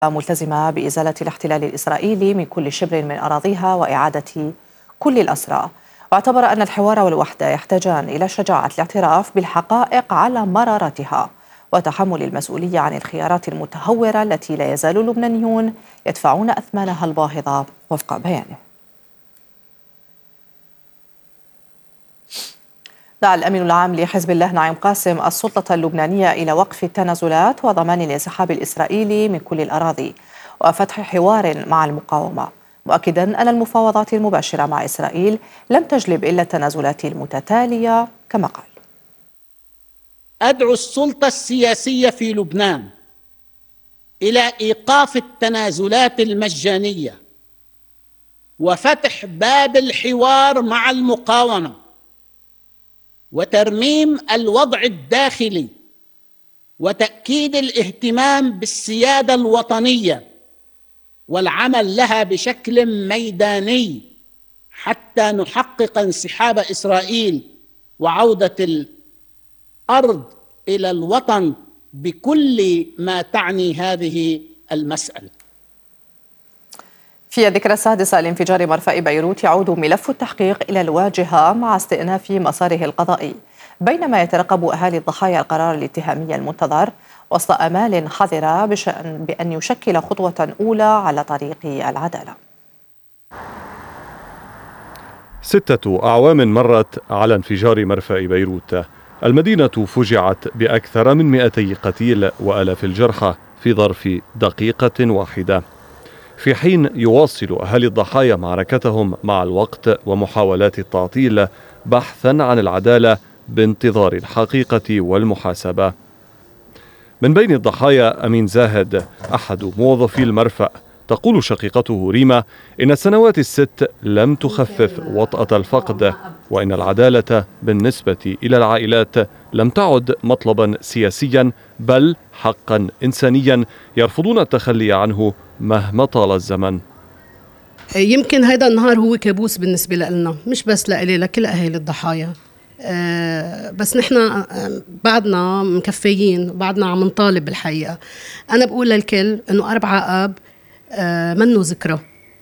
ملتزمة بإزالة الاحتلال الإسرائيلي من كل شبر من أراضيها وإعادة كل الأسرى. واعتبر أن الحوار والوحدة يحتاجان إلى شجاعة الاعتراف بالحقائق على مرارتها وتحمل المسؤولية عن الخيارات المتهورة التي لا يزال اللبنانيون يدفعون أثمانها الباهظة وفق بيانه. دعا الأمين العام لحزب الله نعيم قاسم السلطة اللبنانية إلى وقف التنازلات وضمان الانسحاب الإسرائيلي من كل الأراضي وفتح حوار مع المقاومة، مؤكدا أن المفاوضات المباشرة مع إسرائيل لم تجلب إلا التنازلات المتتالية كما قال. أدعو السلطة السياسية في لبنان إلى إيقاف التنازلات المجانية وفتح باب الحوار مع المقاومة وترميم الوضع الداخلي وتأكيد الاهتمام بالسيادة الوطنية والعمل لها بشكل ميداني حتى نحقق انسحاب إسرائيل وعودة الأرض إلى الوطن بكل ما تعني هذه المسألة. في الذكرى السادسة لانفجار مرفأ بيروت يعود ملف التحقيق إلى الواجهة مع استئناف مساره القضائي، بينما يترقب أهالي الضحايا القرار الاتهامي المنتظر وسط آمال حذرة بأن يشكل خطوة أولى على طريق العدالة. 6 أعوام مرت على انفجار مرفأ بيروت. المدينة فجعت بأكثر من 200 قتيل وآلاف الجرحى في ظرف دقيقة واحدة، في حين يواصل أهالي الضحايا معركتهم مع الوقت ومحاولات التعطيل بحثا عن العدالة بانتظار الحقيقة والمحاسبة. من بين الضحايا أمين زاهد أحد موظفي المرفأ. تقول شقيقته ريما إن السنوات ال6 لم تخفف وطأة الفقد، وإن العدالة بالنسبة إلى العائلات لم تعد مطلبا سياسيا بل حقا إنسانيا يرفضون التخلي عنه مهما طال الزمن. يمكن هذا النهار هو كابوس بالنسبة لنا، مش بس لإلي، لكل أهالي الضحايا. بس نحن بعدنا مكفيين، بعدنا عم نطالب بالحقيقة. أنا بقول للكل إنه 4 آب منه ذكرى،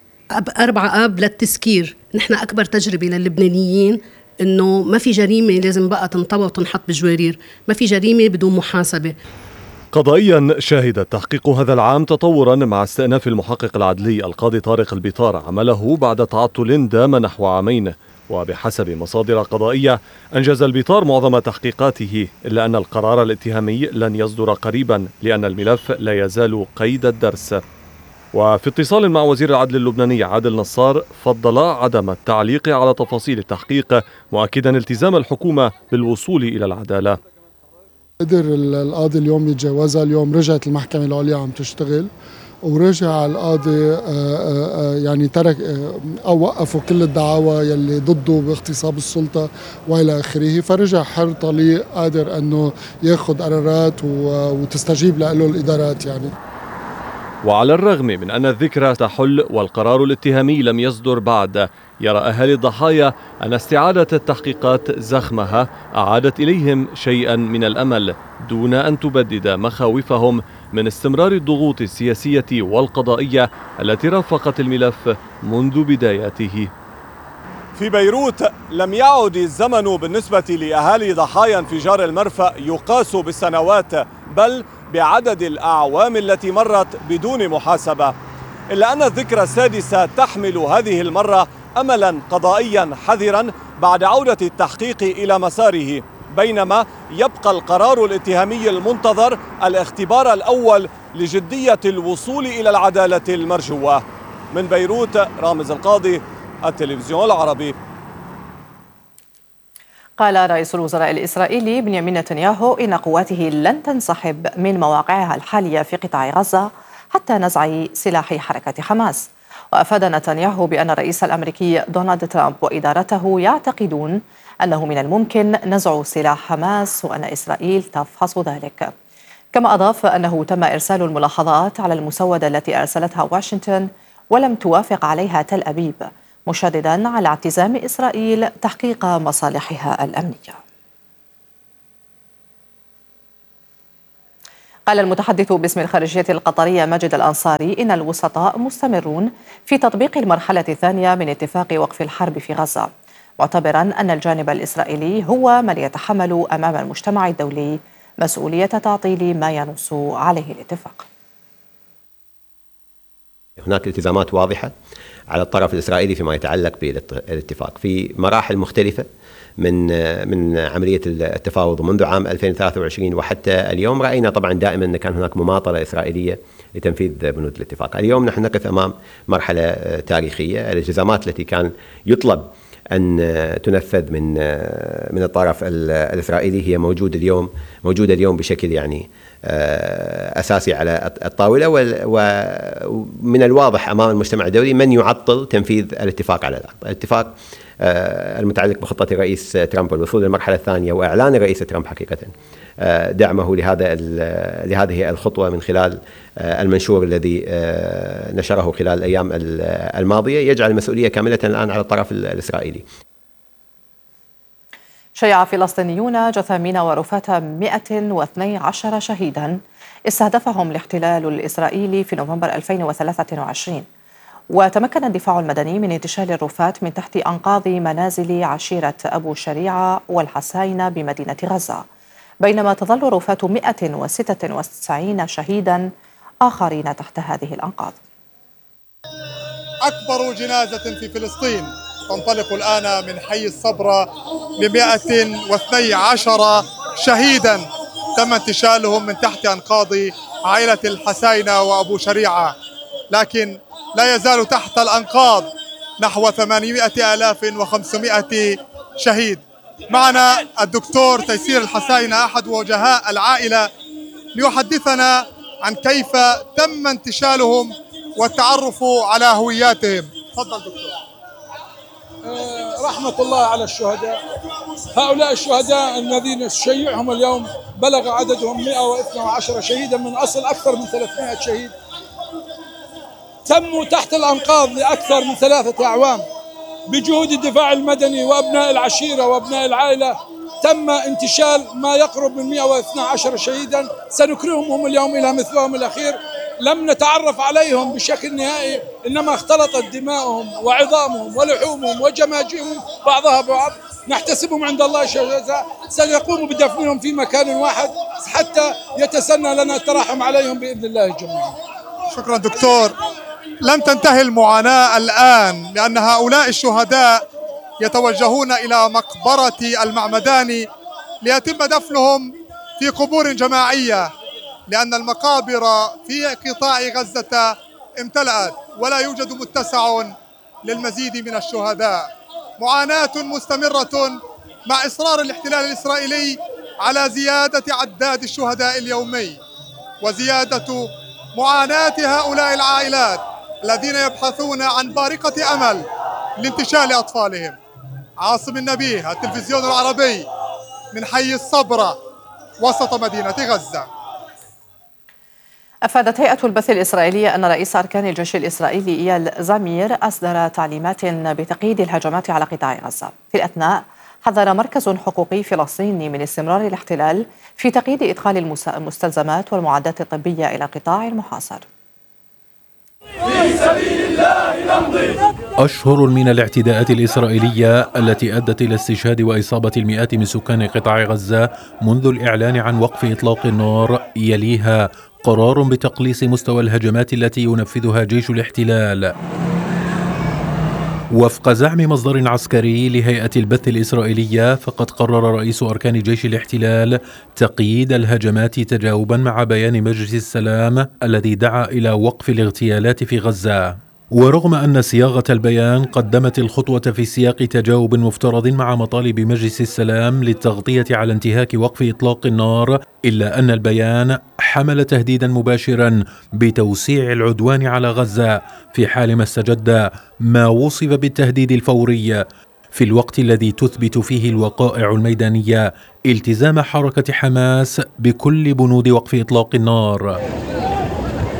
4 آب للتذكير. نحن أكبر تجربة للبنانيين إنه ما في جريمة لازم بقى تنطوى وتنحط بجوارير، ما في جريمة بدون محاسبة. قضائيا شهد التحقيق هذا العام تطورا مع استئناف المحقق العدلي القاضي طارق البيطار عمله بعد تعطل دام نحو عامين. وبحسب مصادر قضائية أنجز البيطار معظم تحقيقاته، إلا أن القرار الاتهامي لن يصدر قريبا لأن الملف لا يزال قيد الدرس. وفي اتصال مع وزير العدل اللبناني عادل نصار فضل عدم التعليق على تفاصيل التحقيق، مؤكدا التزام الحكومة بالوصول إلى العدالة. قدر القاضي اليوم يتجاوزها. اليوم رجعت المحكمة العليا عم تشتغل، ورجع القاضي يعني ترك أو وقفوا كل الدعاوى يلي ضده باغتصاب السلطة وإلى آخره، فرجع حر طليق قادر أنه ياخذ قرارات وتستجيب له الإدارات يعني. وعلى الرغم من أن الذكرى تحل والقرار الاتهامي لم يصدر بعد، يرى أهالي الضحايا أن استعادة التحقيقات زخمها أعادت إليهم شيئا من الأمل دون أن تبدد مخاوفهم من استمرار الضغوط السياسية والقضائية التي رافقت الملف منذ بداياته. في بيروت لم يعد الزمن بالنسبة لأهالي ضحايا انفجار المرفأ يقاس بالسنوات بل بعدد الأعوام التي مرت بدون محاسبة، إلا أن الذكرى السادسة تحمل هذه المرة أملا قضائيا حذرا بعد عودة التحقيق إلى مساره، بينما يبقى القرار الاتهامي المنتظر الاختبار الأول لجدية الوصول إلى العدالة المرجوة. من بيروت رامز القاضي، التلفزيون العربي. قال رئيس الوزراء الإسرائيلي بنيامين نتنياهو إن قواته لن تنسحب من مواقعها الحالية في قطاع غزة حتى نزع سلاح حركة حماس. وأفاد نتنياهو بأن الرئيس الأمريكي دونالد ترامب وإدارته يعتقدون أنه من الممكن نزع سلاح حماس وأن إسرائيل تفحص ذلك. كما أضاف أنه تم إرسال الملاحظات على المسودة التي أرسلتها واشنطن ولم توافق عليها تل أبيب، مشددا على اعتزام إسرائيل تحقيق مصالحها الأمنية. قال المتحدث باسم الخارجية القطرية ماجد الأنصاري إن الوسطاء مستمرون في تطبيق المرحلة الثانية من اتفاق وقف الحرب في غزة، معتبرا أن الجانب الإسرائيلي هو من يتحمل أمام المجتمع الدولي مسؤولية تعطيل ما ينص عليه الاتفاق. هناك التزامات واضحة على الطرف الإسرائيلي فيما يتعلق بالاتفاق في مراحل مختلفة من عملية التفاوض منذ عام 2023 وحتى اليوم. رأينا طبعا دائما أن كان هناك مماطلة إسرائيلية لتنفيذ بنود الاتفاق. اليوم نحن نقف أمام مرحلة تاريخية. الالتزامات التي كان يطلب أن تنفذ من الطرف الإسرائيلي هي موجودة اليوم بشكل يعني أساسي على الطاولة، ومن الواضح أمام المجتمع الدولي من يعطل تنفيذ الاتفاق على الأرض. الاتفاق المتعلق بخطة الرئيس ترامب والوصول للمرحلة الثانية وإعلان الرئيس ترامب حقيقة دعمه لهذه الخطوة من خلال المنشور الذي نشره خلال الأيام الماضية يجعل المسؤولية كاملة الآن على الطرف الإسرائيلي. شيع فلسطينيون جثامين ورفات 112 شهيدا استهدفهم الاحتلال الإسرائيلي في نوفمبر 2023، وتمكن الدفاع المدني من انتشال الرفات من تحت أنقاض منازل عشيرة أبو شريعة والحساينة بمدينة غزة، بينما تظل رفات 196 شهيدا آخرين تحت هذه الأنقاض. أكبر جنازة في فلسطين تنطلق الآن من حي الصبرة ل 112 شهيدا تم انتشالهم من تحت أنقاض عائلة الحساينة وأبو شريعة، لكن لا يزال تحت الأنقاض نحو 800,500 شهيد. معنا الدكتور تيسير الحساينة أحد وجهاء العائلة ليحدثنا عن كيف تم انتشالهم والتعرف على هوياتهم. تفضل دكتور. رحمة الله على الشهداء. هؤلاء الشهداء الذين شيعهم اليوم بلغ عددهم 112 شهيدا من أصل أكثر من 300 شهيد، تموا تحت الأنقاض لأكثر من 3 أعوام بجهود الدفاع المدني وأبناء العشيرة وأبناء العائلة. تم انتشال ما يقرب من 112 شهيدا، سنكرههم اليوم إلى مثلهم الأخير. لم نتعرف عليهم بشكل نهائي، إنما اختلطت دماؤهم وعظامهم ولحومهم وجماجمهم بعضها ببعض. نحتسبهم عند الله شهداء، سنقوم بدفنهم في مكان واحد حتى يتسنى لنا الترحم عليهم بإذن الله جميعا. شكرا دكتور. لم تنتهي المعاناة الآن، لأن هؤلاء الشهداء يتوجهون إلى مقبرة المعمداني ليتم دفنهم في قبور جماعية، لأن المقابر في قطاع غزة امتلأت ولا يوجد متسع للمزيد من الشهداء. معاناة مستمرة مع إصرار الاحتلال الإسرائيلي على زيادة عداد الشهداء اليومي وزيادة معاناة هؤلاء العائلات الذين يبحثون عن بارقة أمل لانتشال أطفالهم. عاصم النبيه، التلفزيون العربي، من حي الصبرة وسط مدينة غزة. أفادت هيئة البث الإسرائيلية أن رئيس أركان الجيش الإسرائيلي إيال زمير أصدر تعليمات بتقييد الهجمات على قطاع غزة. في الأثناء حذر مركز حقوقي فلسطيني من استمرار الاحتلال في تقييد إدخال المستلزمات والمعدات الطبية إلى قطاع المحاصر. أشهر من الاعتداءات الإسرائيلية التي أدت إلى استشهاد وإصابة المئات من سكان قطاع غزة منذ الإعلان عن وقف إطلاق النار، يليها قرار بتقليص مستوى الهجمات التي ينفذها جيش الاحتلال. وفق زعم مصدر عسكري لهيئة البث الإسرائيلية، فقد قرر رئيس أركان جيش الاحتلال تقييد الهجمات تجاوبا مع بيان مجلس السلام الذي دعا إلى وقف الاغتيالات في غزة. ورغم أن صياغة البيان قدمت الخطوة في سياق تجاوب مفترض مع مطالب مجلس السلام للتغطية على انتهاك وقف إطلاق النار، إلا أن البيان حمل تهديدا مباشرا بتوسيع العدوان على غزة في حال ما استجد ما وصف بالتهديد الفوري، في الوقت الذي تثبت فيه الوقائع الميدانية التزام حركة حماس بكل بنود وقف إطلاق النار.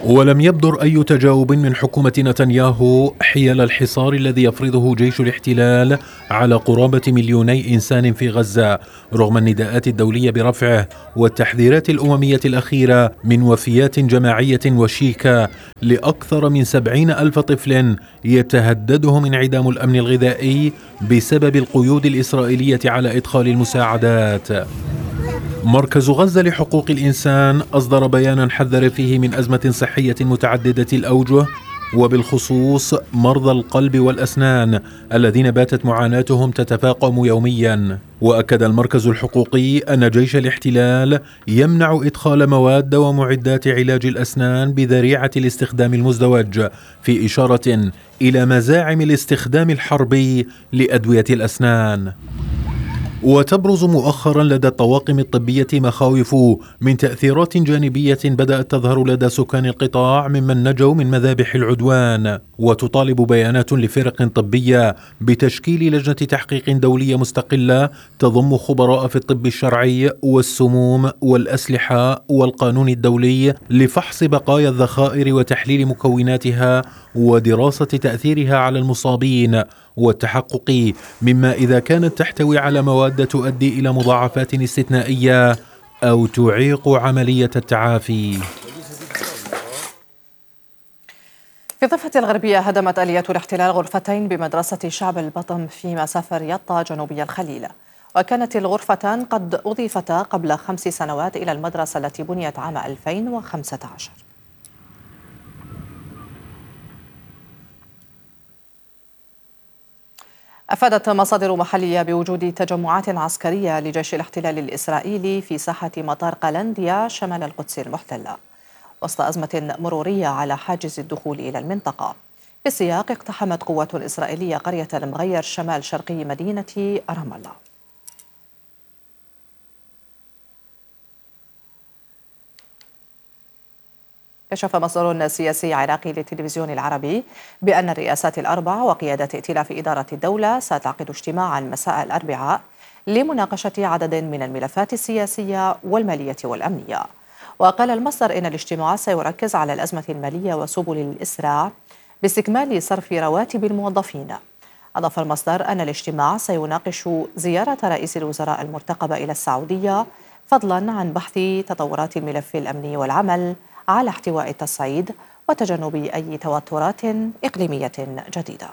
ولم يبدر أي تجاوب من حكومة نتنياهو حيال الحصار الذي يفرضه جيش الاحتلال على قرابة 2 مليون إنسان في غزة، رغم النداءات الدولية برفعه والتحذيرات الأممية الأخيرة من وفيات جماعية وشيكة لأكثر من 70,000 طفل يتهددهم انعدام الأمن الغذائي بسبب القيود الإسرائيلية على إدخال المساعدات. مركز غزة لحقوق الإنسان أصدر بيانا حذر فيه من أزمة صحية متعددة الأوجه، وبالخصوص مرضى القلب والأسنان الذين باتت معاناتهم تتفاقم يوميا. وأكد المركز الحقوقي أن جيش الاحتلال يمنع إدخال مواد ومعدات علاج الأسنان بذريعة الاستخدام المزدوج، في إشارة إلى مزاعم الاستخدام الحربي لأدوية الأسنان. وتبرز مؤخرا لدى الطواقم الطبية مخاوف من تأثيرات جانبية بدأت تظهر لدى سكان القطاع ممن نجوا من مذابح العدوان، وتطالب بيانات لفرق طبية بتشكيل لجنة تحقيق دولية مستقلة تضم خبراء في الطب الشرعي والسموم والأسلحة والقانون الدولي لفحص بقايا الذخائر وتحليل مكوناتها ودراسة تأثيرها على المصابين، والتحقق مما إذا كانت تحتوي على مواد تؤدي إلى مضاعفات استثنائية أو تعيق عملية التعافي. في الضفة الغربية هدمت آليات الاحتلال غرفتين بمدرسة شعب البطم في مسافة يطا جنوبي الخليل، وكانت الغرفتان قد أضيفتا قبل 5 سنوات إلى المدرسة التي بنيت عام 2015. أفادت مصادر محلية بوجود تجمعات عسكرية لجيش الاحتلال الإسرائيلي في ساحة مطار قلنديا شمال القدس المحتلة، وسط أزمة مرورية على حاجز الدخول إلى المنطقة. في السياق اقتحمت قوات إسرائيلية قرية المغير شمال شرقي مدينة رام الله. كشف مصدر سياسي عراقي للتلفزيون العربي بأن الرئاسات الأربع وقيادة ائتلاف إدارة الدولة ستعقد اجتماعا مساء الأربعاء لمناقشة عدد من الملفات السياسية والمالية والأمنية. وقال المصدر إن الاجتماع سيركز على الأزمة المالية وسبل الإسراع باستكمال صرف رواتب الموظفين. أضاف المصدر أن الاجتماع سيناقش زيارة رئيس الوزراء المرتقبة إلى السعودية، فضلا عن بحث تطورات الملف الأمني والعمل على احتواء التصعيد وتجنب أي توترات إقليمية جديدة.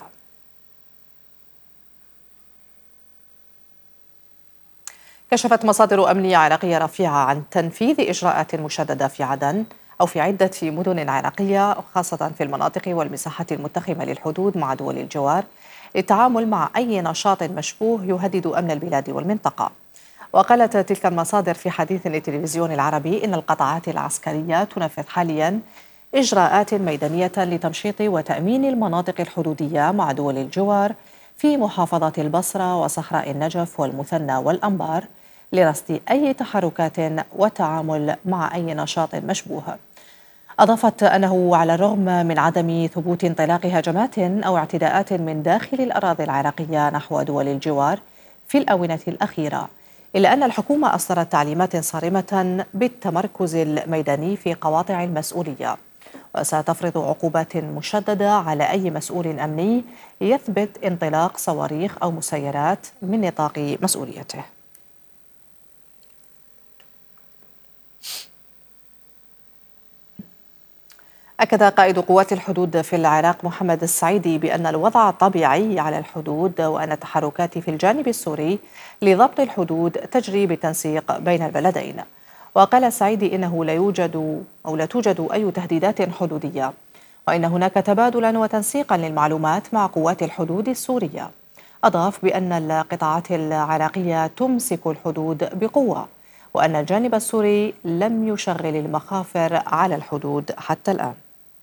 كشفت مصادر أمنية عراقية رفيعة عن تنفيذ إجراءات مشددة في عدن أو في عدة مدن عراقية، خاصة في المناطق والمساحات المتخمة للحدود مع دول الجوار، للتعامل مع أي نشاط مشبوه يهدد أمن البلاد والمنطقة. وقالت تلك المصادر في حديث للتلفزيون العربي إن القطاعات العسكرية تنفذ حاليا إجراءات ميدانية لتمشيط وتأمين المناطق الحدودية مع دول الجوار في محافظة البصرة وصحراء النجف والمثنى والأنبار لرصد أي تحركات والتعامل مع أي نشاط مشبوه. أضافت أنه على الرغم من عدم ثبوت انطلاق هجمات أو اعتداءات من داخل الأراضي العراقية نحو دول الجوار في الآونة الأخيرة، إلا أن الحكومة أصدرت تعليمات صارمة بالتمركز الميداني في قواطع المسؤولية، وستفرض عقوبات مشددة على أي مسؤول أمني يثبت انطلاق صواريخ أو مسيرات من نطاق مسؤوليته. أكد قائد قوات الحدود في العراق محمد السعيدي بأن الوضع طبيعي على الحدود، وأن التحركات في الجانب السوري لضبط الحدود تجري بالتنسيق بين البلدين. وقال السعيدي إنه لا توجد أي تهديدات حدودية، وإن هناك تبادلا وتنسيقا للمعلومات مع قوات الحدود السورية. أضاف بأن القطاعات العراقية تمسك الحدود بقوة، وأن الجانب السوري لم يشغل المخافر على الحدود حتى الآن.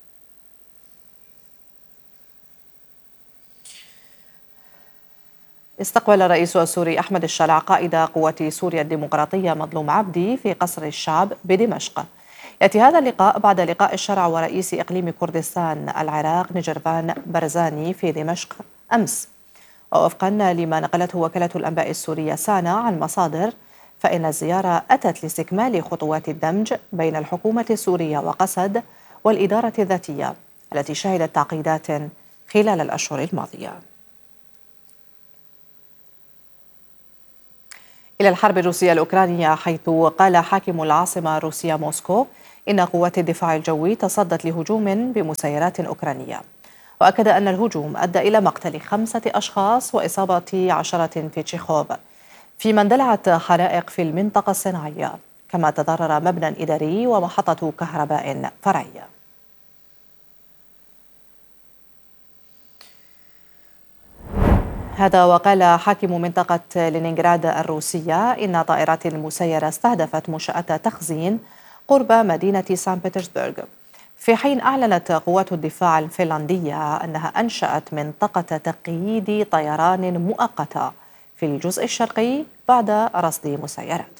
استقبل الرئيس السوري أحمد الشلع قائد قوات سوريا الديمقراطية مظلوم عبدي في قصر الشعب بدمشق. يأتي هذا اللقاء بعد لقاء الشلع ورئيس إقليم كردستان العراق نجرفان برزاني في دمشق أمس. ووفقا لما نقلته وكالة الأنباء السورية سانا عن مصادر، فإن الزيارة أتت لاستكمال خطوات الدمج بين الحكومة السورية وقسد والإدارة الذاتية التي شهدت تعقيدات خلال الأشهر الماضية. إلى الحرب الروسية الأوكرانية، حيث قال حاكم العاصمة الروسية موسكو إن قوات الدفاع الجوي تصدت لهجوم بمسيرات أوكرانية، وأكد أن الهجوم أدى إلى مقتل 5 أشخاص وإصابة 10 في تشيخوف، فيما اندلعت حرائق في المنطقة الصناعية، كما تضرر مبنى إداري ومحطة كهرباء فرعية. هذا وقال حاكم منطقة لينينغراد الروسية إن طائرات المسيرة استهدفت منشأة تخزين قرب مدينة سان بطرسبرغ، في حين أعلنت قوات الدفاع الفنلندية أنها أنشأت منطقة تقييد طيران مؤقتة في الجزء الشرقي بعد رصد مسيرات.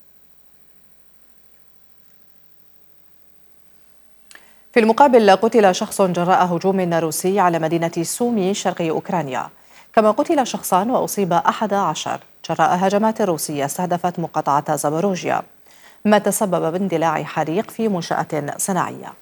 في المقابل، قتل شخص جراء هجوم روسي على مدينة سومي شرقي أوكرانيا، كما قتل شخصان وأصيب 11 جراء هجمات روسية استهدفت مقاطعة زابوروجيا، ما تسبب باندلاع حريق في منشأة صناعية.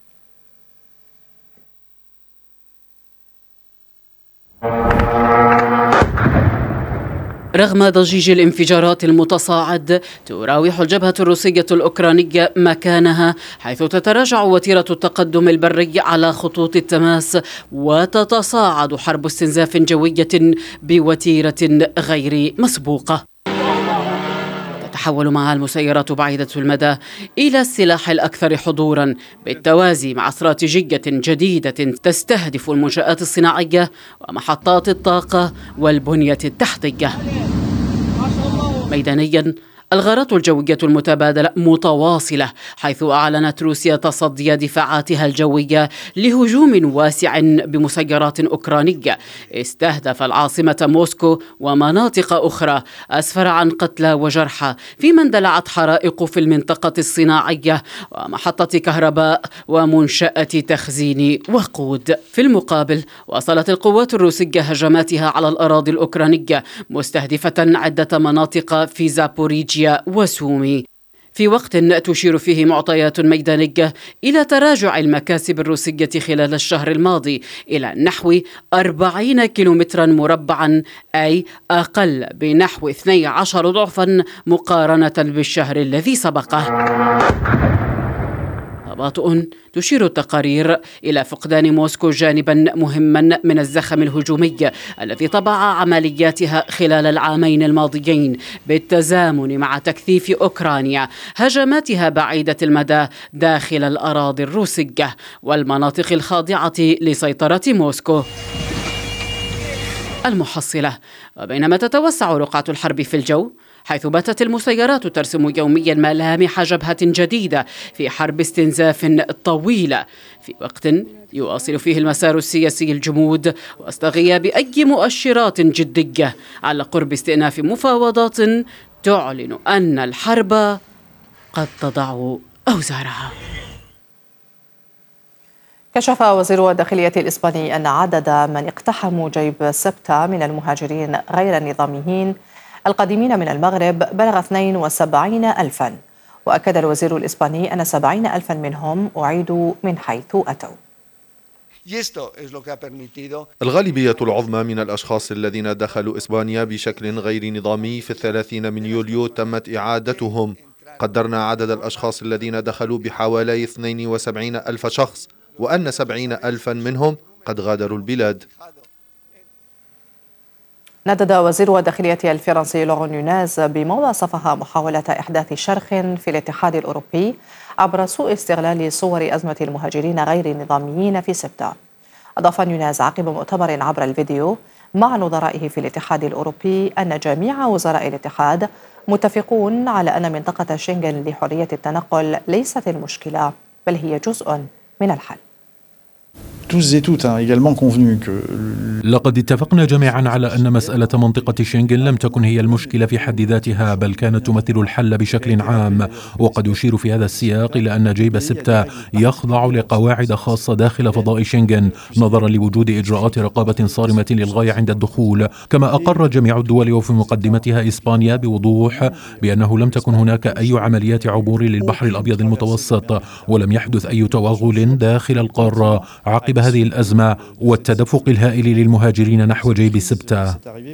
رغم ضجيج الانفجارات المتصاعد، تراوح الجبهة الروسية الأوكرانية مكانها، حيث تتراجع وتيرة التقدم البري على خطوط التماس، وتتصاعد حرب استنزاف جوية بوتيرة غير مسبوقة. تتحول معها المسيرات بعيدة المدى إلى السلاح الأكثر حضوراً، بالتوازي مع استراتيجية جديدة تستهدف المنشآت الصناعية ومحطات الطاقة والبنية التحتية. ميدانياً، الغارات الجوية المتبادلة متواصلة، حيث أعلنت روسيا تصدي دفاعاتها الجوية لهجوم واسع بمسيرات أوكرانية استهدف العاصمة موسكو ومناطق أخرى، أسفر عن قتلى وجرحى، فيما اندلعت حرائق في المنطقة الصناعية ومحطة كهرباء ومنشأة تخزين وقود. في المقابل، واصلت القوات الروسية هجماتها على الأراضي الأوكرانية، مستهدفة عدة مناطق في زابوريجيا وسومي، في وقت تشير فيه معطيات ميدانية إلى تراجع المكاسب الروسية خلال الشهر الماضي إلى نحو 40 كيلومترا مربعا، أي أقل بنحو 12 ضعفا مقارنة بالشهر الذي سبقه. تباطؤ تشير التقارير إلى فقدان موسكو جانبا مهما من الزخم الهجومي الذي طبع عملياتها خلال العامين الماضيين، بالتزامن مع تكثيف أوكرانيا هجماتها بعيدة المدى داخل الأراضي الروسية والمناطق الخاضعة لسيطرة موسكو. المحصلة، وبينما تتوسع رقعة الحرب في الجو، حيث باتت المسيرات ترسم يوميا ملامح جبهة جديدة في حرب استنزاف طويلة، في وقت يواصل فيه المسار السياسي الجمود وسط غياب أي مؤشرات جدية على قرب استئناف مفاوضات تعلن أن الحرب قد تضع أوزارها. كشف وزير الداخلية الإسباني أن عدد من اقتحموا جيب سبتة من المهاجرين غير النظاميين القادمين من المغرب بلغ 72,000، وأكد الوزير الإسباني أن 70,000 منهم أعيدوا من حيث أتوا. الغالبية العظمى من الأشخاص الذين دخلوا إسبانيا بشكل غير نظامي في 30 من يوليو تمت إعادتهم. قدرنا عدد الأشخاص الذين دخلوا بحوالي 72,000 شخص، وأن 70,000 منهم قد غادروا البلاد. ندد وزير الداخلية الفرنسي لوران نونيز بما وصفها محاولة إحداث شرخ في الاتحاد الأوروبي عبر سوء استغلال صور أزمة المهاجرين غير النظاميين في سبتة. أضاف نونيز عقب مؤتمر عبر الفيديو مع نظرائه في الاتحاد الأوروبي أن جميع وزراء الاتحاد متفقون على أن منطقة شنغن لحرية التنقل ليست المشكلة، بل هي جزء من الحل. لقد اتفقنا جميعا على أن مسألة منطقة شنغن لم تكن هي المشكلة في حد ذاتها، بل كانت تمثل الحل بشكل عام. وقد يشير في هذا السياق إلى أن جيب سبتة يخضع لقواعد خاصة داخل فضاء شنغن نظرا لوجود إجراءات رقابة صارمة للغاية عند الدخول. كما أقر جميع الدول وفي مقدمتها إسبانيا بوضوح بأنه لم تكن هناك أي عمليات عبور للبحر الأبيض المتوسط، ولم يحدث أي توغل داخل القارة عقب هذه الأزمة والتدفق الهائل للمهاجرين نحو جيب سبتة.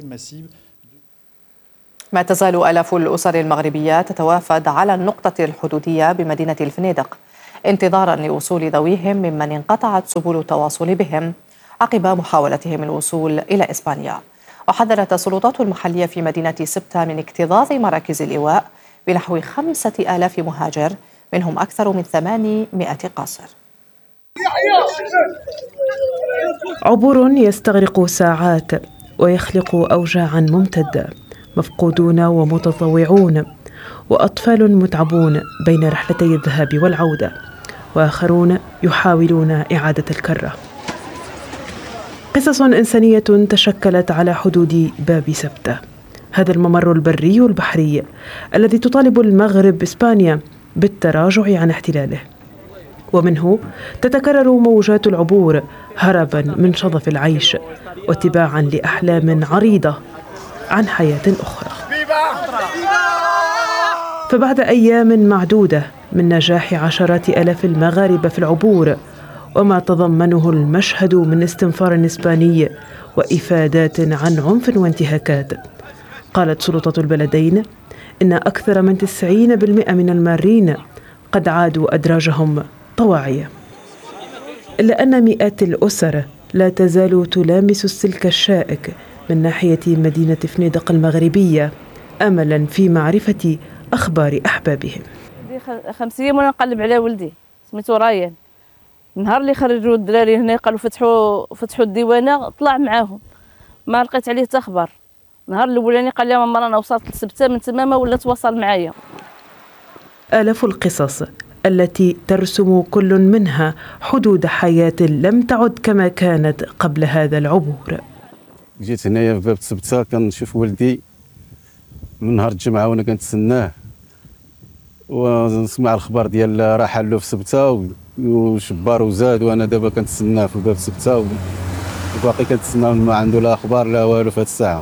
ما تزال آلاف الأسر المغربية تتوافد على النقطة الحدودية بمدينة الفنيدق انتظارا لوصول ذويهم ممن انقطعت سبل التواصل بهم عقب محاولتهم الوصول إلى إسبانيا. وحذرت السلطات المحلية في مدينة سبتة من اكتظاظ مراكز الإيواء بنحو 5000 مهاجر، منهم أكثر من 800 قاصر. عبور يستغرق ساعات ويخلق أوجاعا ممتدة، مفقودون ومتطوعون، وأطفال متعبون بين رحلتي الذهاب والعودة، وآخرون يحاولون إعادة الكرة. قصص إنسانية تشكلت على حدود باب سبتة، هذا الممر البري والبحري الذي تطالب المغرب إسبانيا بالتراجع عن احتلاله، ومنه تتكرر موجات العبور هربا من شظف العيش واتباعا لأحلام عريضة عن حياة أخرى. فبعد أيام معدودة من نجاح عشرات آلاف المغاربة في العبور وما تضمنه المشهد من استنفار إسباني وإفادات عن عنف وانتهاكات، قالت سلطة البلدين إن أكثر من 90% من المارين قد عادوا أدراجهم طواعية، إلا أن مئات الأسر لا تزال تلامس السلك الشائك من ناحية مدينة فنيدق المغربية أملا في معرفة أخبار أحبابهم. 5 أيام وأنا نقلب على ولدي سميتو رايان، النهار اللي خرجوا الدراري هنا قالوا فتحوا الديوانه طلع معاهم، ما لقيت عليه حتى خبر. النهار الاولاني قال لي ماما انا وصلت لسبته، من تما ما ولا تواصل معايا. آلاف القصص التي ترسم كل منها حدود حياة لم تعد كما كانت قبل هذا العبور. جيت هنايا في باب سبتة كنشوف ولدي من نهار الجمعة وانا كنتسناه، ونسمع الخبر ديال رحل له في سبتة وشبار وزاد، وانا دابا كنتسناه في باب سبتة وباقي كنتسناه ما عنده لا اخبار لا والو في هذه الساعة.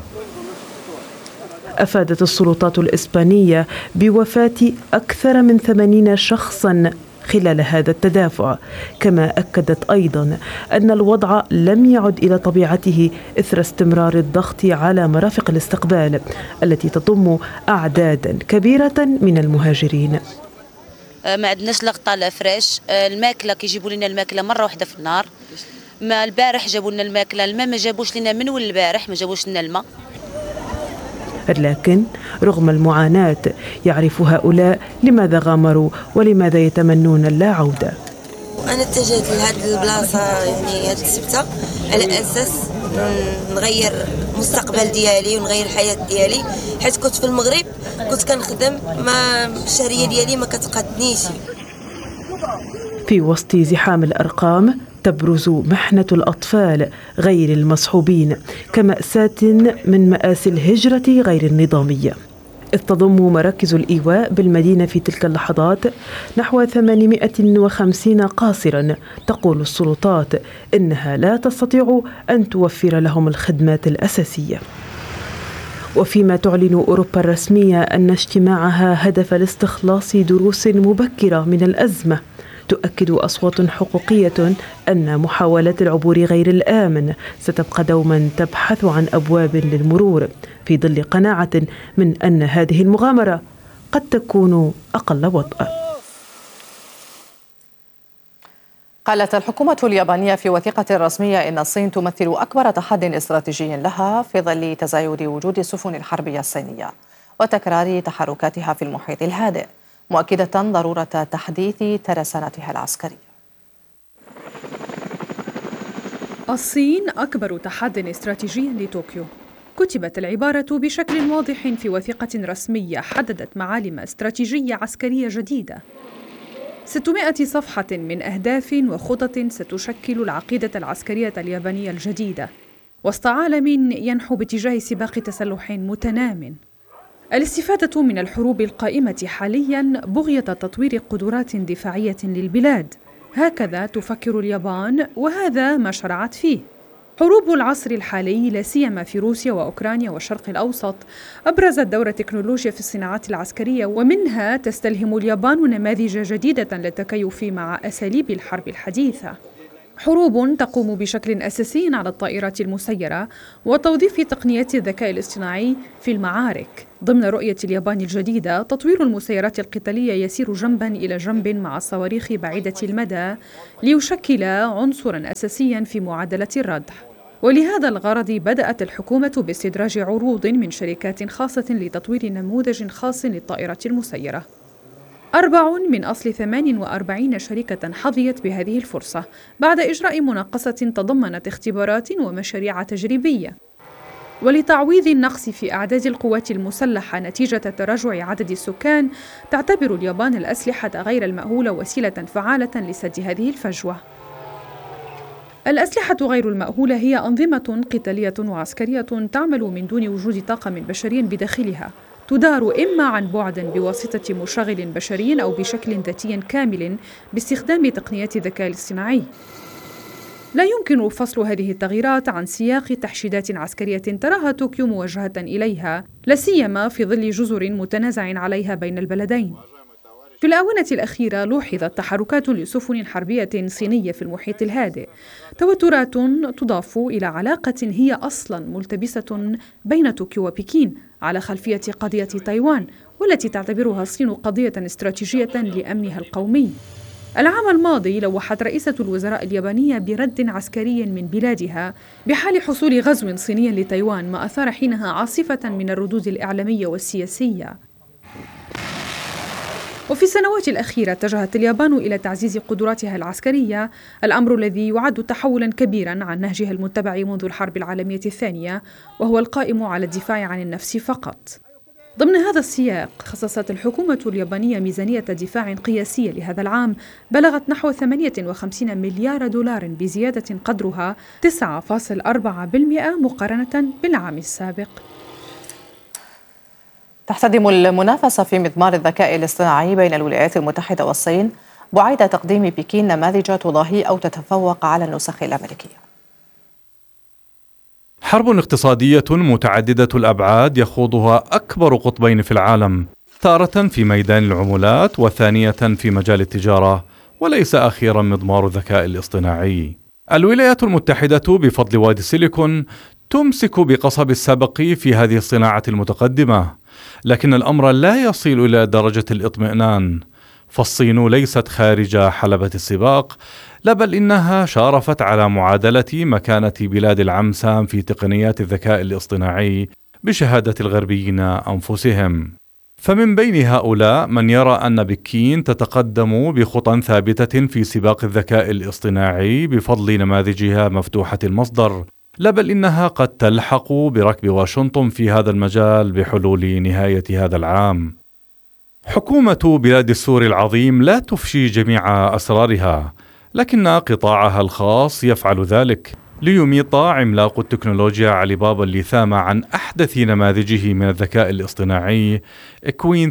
أفادت السلطات الإسبانية بوفاة أكثر من 80 شخصاً خلال هذا التدافع، كما أكدت أيضاً أن الوضع لم يعد إلى طبيعته إثر استمرار الضغط على مرافق الاستقبال التي تضم أعداداً كبيرة من المهاجرين. ما عندناش لا غطاء لا فريش، الماكلة كيجيبوا لنا الماكلة مرة واحدة في النهار. ما البارح جابوا لنا الماكلة، الماء ما جابوش لنا من البارح ما جابوش لنا الماء. لكن رغم المعاناة يعرف هؤلاء لماذا غامروا ولماذا يتمنون اللا عودة. أنا اتجهت لهذه البلاصة يعني هذه السبتة على أساس نغير المستقبل ديالي ونغير الحياة ديالي، حيت كنت في المغرب كنت كنخدم ما الشهرية ديالي ما كتقدنيش. في وسط زحام الأرقام تبرز محنة الأطفال غير المصحوبين كمأساة من مآسي الهجرة غير النظامية، إذ تضم مراكز الإيواء بالمدينة في تلك اللحظات نحو 850 قاصرا. تقول السلطات إنها لا تستطيع أن توفر لهم الخدمات الأساسية. وفيما تعلن أوروبا الرسمية أن اجتماعها هدف لاستخلاص دروس مبكرة من الأزمة، تؤكد أصوات حقوقية أن محاولات العبور غير الآمن ستبقى دوما تبحث عن أبواب للمرور، في ظل قناعة من أن هذه المغامرة قد تكون أقل وطأ. قالت الحكومة اليابانية في وثيقة رسمية إن الصين تمثل أكبر تحد استراتيجي لها في ظل تزايد وجود السفن الحربية الصينية وتكرار تحركاتها في المحيط الهادئ، مؤكدة ضرورة تحديث ترسانتها العسكرية. الصين أكبر تحد استراتيجي لطوكيو. كتبت العبارة بشكل واضح في وثيقة رسمية حددت معالم استراتيجية عسكرية جديدة. 600 صفحة من أهداف وخطط ستشكل العقيدة العسكرية اليابانية الجديدة وسط عالم ينحو باتجاه سباق تسلح متنام. الاستفادة من الحروب القائمة حالياً بغية تطوير قدرات دفاعية للبلاد، هكذا تفكر اليابان وهذا ما شرعت فيه. حروب العصر الحالي لا سيما في روسيا وأوكرانيا والشرق الأوسط أبرزت دور التكنولوجيا في الصناعات العسكرية، ومنها تستلهم اليابان نماذج جديدة للتكيف مع أساليب الحرب الحديثة. حروب تقوم بشكل أساسي على الطائرات المسيرة وتوظيف تقنيات الذكاء الاصطناعي في المعارك. ضمن رؤية اليابان الجديدة، تطوير المسيرات القتالية يسير جنباً إلى جنب مع الصواريخ بعيدة المدى ليشكل عنصراً أساسياً في معادلة الردع. ولهذا الغرض بدأت الحكومة باستدراج عروض من شركات خاصة لتطوير نموذج خاص للطائرة المسيرة. 4 من أصل 48 شركة حظيت بهذه الفرصة بعد إجراء مناقصة تضمنت اختبارات ومشاريع تجريبية. ولتعويض النقص في أعداد القوات المسلحة نتيجة تراجع عدد السكان، تعتبر اليابان الأسلحة غير المأهولة وسيلة فعالة لسد هذه الفجوة. الأسلحة غير المأهولة هي أنظمة قتالية وعسكرية تعمل من دون وجود طاقم بشري بداخلها، تدار إما عن بعد بواسطة مشغل بشري أو بشكل ذاتي كامل باستخدام تقنيات الذكاء الاصطناعي. لا يمكن فصل هذه التغييرات عن سياق تحشيدات عسكرية تراها طوكيو موجهة إليها، لا سيما في ظل جزر متنازع عليها بين البلدين. في الآونة الأخيرة لوحظت تحركات لسفن حربية صينية في المحيط الهادئ، توترات تضاف إلى علاقة هي أصلاً ملتبسة بين طوكيو وبكين على خلفية قضية تايوان، والتي تعتبرها الصين قضية استراتيجية لأمنها القومي. العام الماضي لوحت رئيسة الوزراء اليابانية برد عسكري من بلادها بحال حصول غزو صيني لتايوان، ما أثار حينها عاصفة من الردود الإعلامية والسياسية. وفي السنوات الأخيرة اتجهت اليابان إلى تعزيز قدراتها العسكرية، الأمر الذي يعد تحولاً كبيراً عن نهجها المتبع منذ الحرب العالمية الثانية، وهو القائم على الدفاع عن النفس فقط. ضمن هذا السياق خصصت الحكومة اليابانية ميزانية دفاع قياسية لهذا العام بلغت نحو 58 مليار دولار، بزيادة قدرها 9.4% مقارنة بالعام السابق. تحتدم المنافسة في مضمار الذكاء الاصطناعي بين الولايات المتحدة والصين بعيد تقديم بكين نماذج تضاهي أو تتفوق على النسخ الأمريكية. حرب اقتصادية متعددة الأبعاد يخوضها أكبر قطبين في العالم، تارة في ميدان العملات وثانية في مجال التجارة، وليس أخيرا مضمار الذكاء الاصطناعي. الولايات المتحدة بفضل وادي سيليكون تمسك بقصب السبق في هذه الصناعة المتقدمة، لكن الأمر لا يصل إلى درجة الاطمئنان، فالصين ليست خارج حلبة السباق، لا بل إنها شارفت على معادلة مكانة بلاد العمسام في تقنيات الذكاء الاصطناعي بشهادة الغربيين أنفسهم. فمن بين هؤلاء من يرى أن بكين تتقدم بخطى ثابتة في سباق الذكاء الاصطناعي بفضل نماذجها مفتوحة المصدر، لا بل إنها قد تلحق بركب واشنطن في هذا المجال بحلول نهاية هذا العام. حكومة بلاد السور العظيم لا تفشي جميع أسرارها، لكن قطاعها الخاص يفعل ذلك ليميط عملاق التكنولوجيا علي بابا الليثام عن أحدث نماذجه من الذكاء الاصطناعي إكوين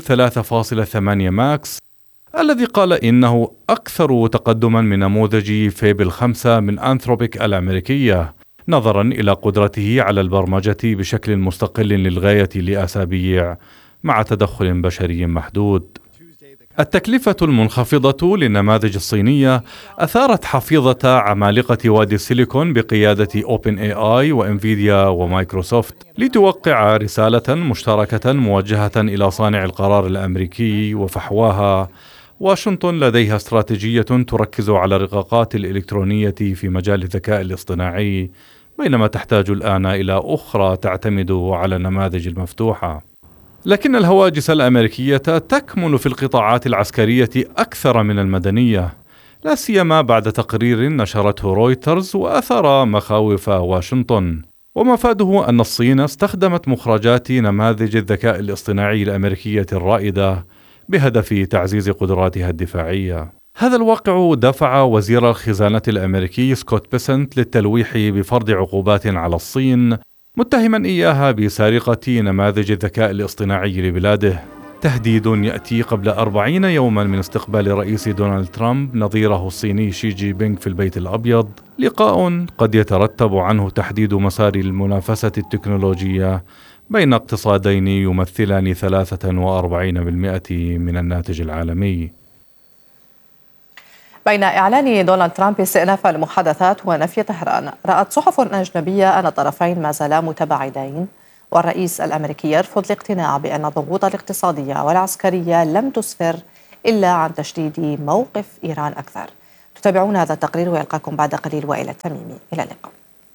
3.8 ماكس، الذي قال إنه أكثر تقدما من نموذج فيبل 5 من أنثروبيك الأمريكية، نظرا إلى قدرته على البرمجة بشكل مستقل للغاية لأسابيع مع تدخل بشري محدود. التكلفة المنخفضة للنماذج الصينية أثارت حفيظة عمالقة وادي السيليكون بقيادة OpenAI وإنفيديا ومايكروسوفت لتوقع رسالة مشتركة موجهة إلى صانع القرار الأمريكي وفحواها. واشنطن لديها استراتيجية تركز على الرقاقات الإلكترونية في مجال الذكاء الاصطناعي، بينما تحتاج الآن إلى أخرى تعتمد على النماذج المفتوحة. لكن الهواجس الأمريكية تكمن في القطاعات العسكرية أكثر من المدنية، لا سيما بعد تقرير نشرته رويترز وأثار مخاوف واشنطن، ومفاده أن الصين استخدمت مخرجات نماذج الذكاء الاصطناعي الأمريكية الرائدة بهدف تعزيز قدراتها الدفاعية. هذا الواقع دفع وزير الخزانة الأمريكي سكوت بيسنت للتلويح بفرض عقوبات على الصين، متهما إياها بسرقة نماذج الذكاء الاصطناعي لبلاده، تهديد يأتي قبل 40 يوما من استقبال الرئيس دونالد ترامب نظيره الصيني شي جي بينغ في البيت الأبيض، لقاء قد يترتب عنه تحديد مسار المنافسة التكنولوجية بين اقتصادين يمثلان 43% من الناتج العالمي. بين إعلان دونالد ترامب استئناف المحادثات ونفي طهران، رأت صحف أجنبية أن الطرفين ما زالا متباعدين، والرئيس الأمريكي يرفض الاقتناع بأن الضغوط الاقتصادية والعسكرية لم تسفر إلا عن تشديد موقف إيران أكثر. تتابعون هذا التقرير ويلقاكم بعد قليل وائل التميمي. إلى اللقاء.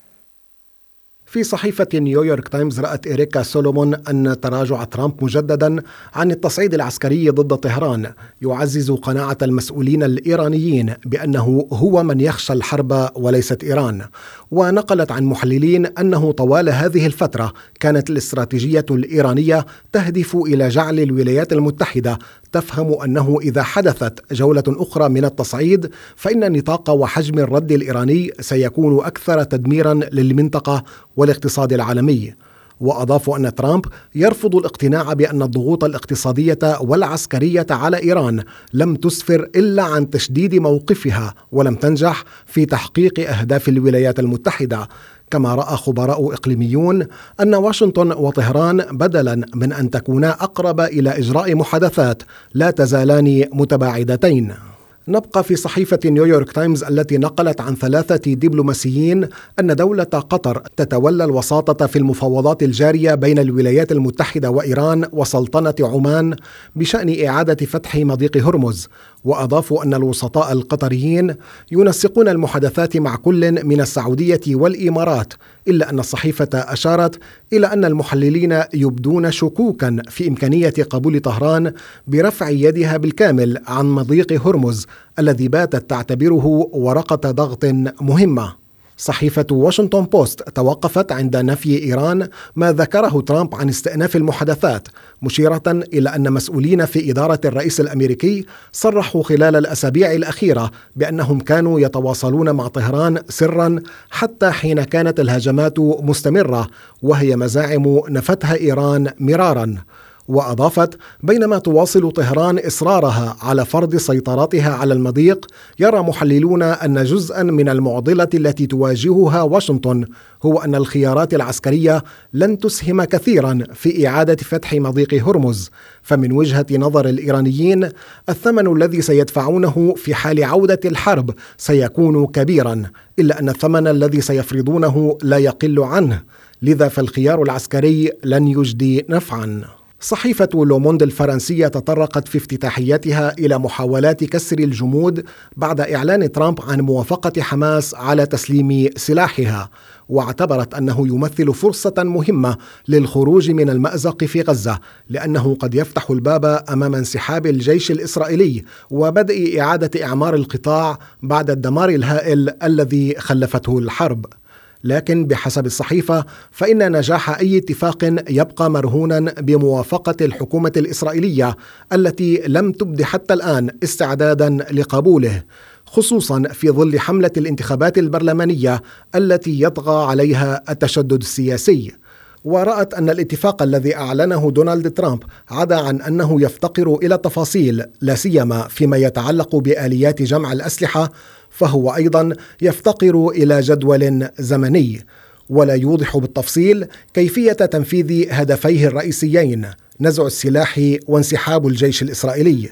في صحيفة نيويورك تايمز رأت إريكا سولومون أن تراجع ترامب مجددا عن التصعيد العسكري ضد طهران يعزز قناعة المسؤولين الإيرانيين بأنه هو من يخشى الحرب وليست إيران، ونقلت عن محللين أنه طوال هذه الفترة كانت الاستراتيجية الإيرانية تهدف إلى جعل الولايات المتحدة تفهم أنه إذا حدثت جولة أخرى من التصعيد فإن نطاق وحجم الرد الإيراني سيكون أكثر تدميرا للمنطقة والاقتصاد العالمي. وأضافوا أن ترامب يرفض الاقتناع بأن الضغوط الاقتصادية والعسكرية على إيران لم تسفر إلا عن تشديد موقفها ولم تنجح في تحقيق أهداف الولايات المتحدة. كما رأى خبراء إقليميون أن واشنطن وطهران بدلا من أن تكونا أقرب إلى إجراء محادثات لا تزالان متباعدتين. نبقى في صحيفة نيويورك تايمز التي نقلت عن 3 دبلوماسيين أن دولة قطر تتولى الوساطة في المفاوضات الجارية بين الولايات المتحدة وإيران وسلطنة عمان بشأن إعادة فتح مضيق هرمز. وأضافوا أن الوسطاء القطريين ينسقون المحادثات مع كل من السعودية والإمارات، إلا أن الصحيفة أشارت إلى أن المحللين يبدون شكوكا في إمكانية قبول طهران برفع يدها بالكامل عن مضيق هرمز الذي باتت تعتبره ورقة ضغط مهمة. صحيفة واشنطن بوست توقفت عند نفي إيران ما ذكره ترامب عن استئناف المحادثات، مشيرة إلى أن مسؤولين في إدارة الرئيس الأمريكي صرحوا خلال الأسابيع الأخيرة بأنهم كانوا يتواصلون مع طهران سرا حتى حين كانت الهجمات مستمرة، وهي مزاعم نفتها إيران مرارا. وأضافت: بينما تواصل طهران إصرارها على فرض سيطرتها على المضيق، يرى محللون أن جزءا من المعضلة التي تواجهها واشنطن هو أن الخيارات العسكرية لن تسهم كثيرا في إعادة فتح مضيق هرمز، فمن وجهة نظر الإيرانيين الثمن الذي سيدفعونه في حال عودة الحرب سيكون كبيرا، إلا أن الثمن الذي سيفرضونه لا يقل عنه، لذا فالخيار العسكري لن يجدي نفعا. صحيفة لوموند الفرنسية تطرقت في افتتاحيتها إلى محاولات كسر الجمود بعد إعلان ترامب عن موافقة حماس على تسليم سلاحها، واعتبرت أنه يمثل فرصة مهمة للخروج من المأزق في غزة، لأنه قد يفتح الباب أمام انسحاب الجيش الإسرائيلي وبدء إعادة إعمار القطاع بعد الدمار الهائل الذي خلفته الحرب. لكن بحسب الصحيفة فإن نجاح أي اتفاق يبقى مرهونا بموافقة الحكومة الإسرائيلية التي لم تبد حتى الآن استعدادا لقبوله، خصوصا في ظل حملة الانتخابات البرلمانية التي يطغى عليها التشدد السياسي. ورأت أن الاتفاق الذي أعلنه دونالد ترامب عدا عن أنه يفتقر إلى تفاصيل لا سيما فيما يتعلق بآليات جمع الأسلحة، فهو أيضا يفتقر إلى جدول زمني، ولا يوضح بالتفصيل كيفية تنفيذ هدفيه الرئيسيين: نزع السلاح وانسحاب الجيش الإسرائيلي.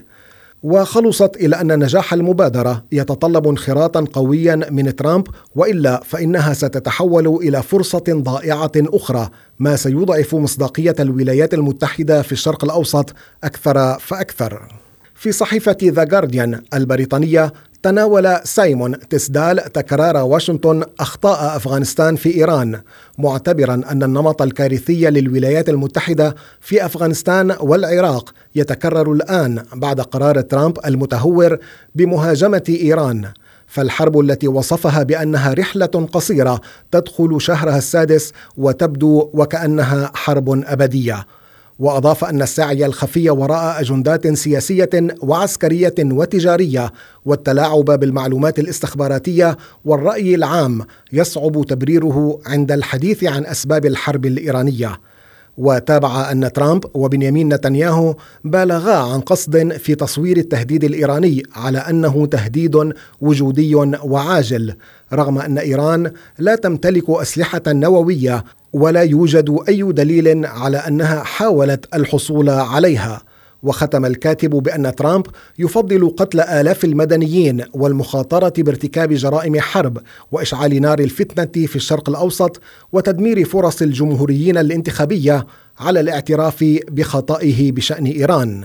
وخلصت إلى أن نجاح المبادرة يتطلب انخراطا قويا من ترامب، وإلا فإنها ستتحول إلى فرصة ضائعة أخرى، ما سيضعف مصداقية الولايات المتحدة في الشرق الأوسط أكثر فأكثر. في صحيفة ذا جارديان البريطانية تناول سايمون تسدال تكرار واشنطن أخطاء أفغانستان في إيران، معتبرا أن النمط الكارثي للولايات المتحدة في أفغانستان والعراق يتكرر الآن بعد قرار ترامب المتهور بمهاجمة إيران، فالحرب التي وصفها بأنها رحلة قصيرة تدخل شهرها السادس وتبدو وكأنها حرب أبدية. وأضاف أن السعي الخفي وراء أجندات سياسية وعسكرية وتجارية والتلاعب بالمعلومات الاستخباراتية والرأي العام يصعب تبريره عند الحديث عن أسباب الحرب الإيرانية. وتابع أن ترامب وبنيامين نتنياهو بالغا عن قصد في تصوير التهديد الإيراني على أنه تهديد وجودي وعاجل، رغم أن إيران لا تمتلك أسلحة نووية ولا يوجد أي دليل على أنها حاولت الحصول عليها. وختم الكاتب بأن ترامب يفضل قتل آلاف المدنيين والمخاطرة بارتكاب جرائم حرب وإشعال نار الفتنة في الشرق الأوسط وتدمير فرص الجمهوريين الانتخابية على الاعتراف بخطئه بشأن إيران.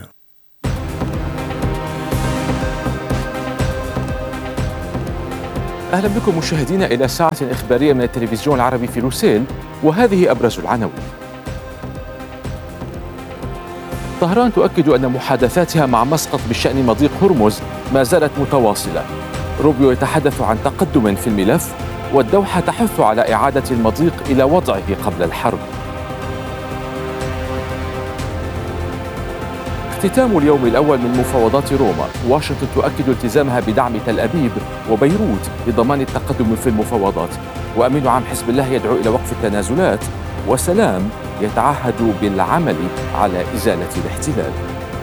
أهلا بكم مشاهدينا إلى ساعة إخبارية من التلفزيون العربي في لوسيل، وهذه أبرز العناوين. طهران تؤكد أن محادثاتها مع مسقط بشأن مضيق هرمز ما زالت متواصلة. روبيو يتحدث عن تقدم في الملف، والدوحة تحث على إعادة المضيق إلى وضعه قبل الحرب. اختتام اليوم الأول من مفاوضات روما، واشنطن تؤكد التزامها بدعم تل أبيب وبيروت لضمان التقدم في المفاوضات، وأمين عام حزب الله يدعو إلى وقف التنازلات، وسلام يتعهد بالعمل على إزالة الاحتلال.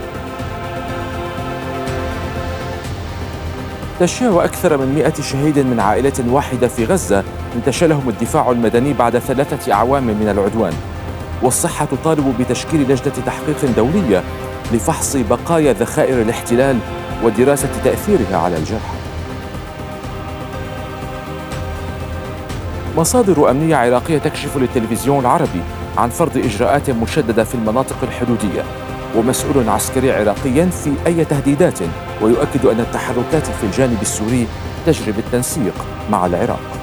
تشييع أكثر من 100 شهيد من عائلة واحدة في غزة انتشلهم الدفاع المدني بعد 3 أعوام من العدوان. والصحة تطالب بتشكيل لجنة تحقيق دولية لفحص بقايا ذخائر الاحتلال ودراسة تأثيرها على الجرحى. مصادر أمنية عراقية تكشف للتلفزيون العربي عن فرض إجراءات مشددة في المناطق الحدودية، ومسؤول عسكري عراقي في أي تهديدات، ويؤكد أن التحركات في الجانب السوري تجري بالتنسيق مع العراق.